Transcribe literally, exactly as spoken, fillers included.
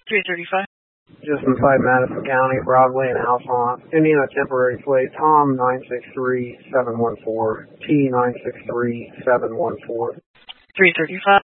three thirty-five. Just inside Madison County, Broadway and Alphonse. Indiana temporary plate, Tom nine six three seven one four, T nine six three seven one four. three thirty-five.